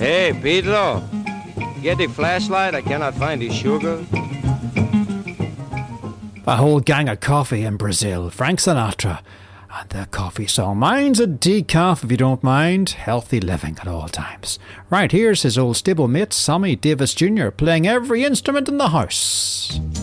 Hey, Pedro. Get the flashlight. I cannot find the sugar. A whole gang of coffee in Brazil. Frank Sinatra. And the coffee song. Mine's a decaf, if you don't mind. Healthy living at all times. Right, here's his old stable mate, Sammy Davis Jr., playing every instrument in the house.